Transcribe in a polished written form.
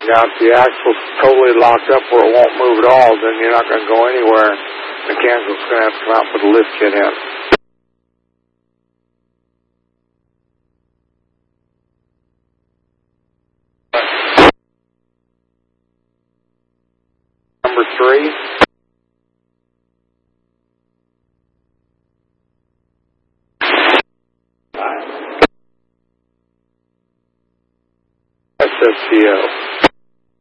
Now, if the axle's totally locked up where it won't move at all, then you're not going to go anywhere. Mechanical's going to have to come out and put a lift kit in. Number 3. SSCO.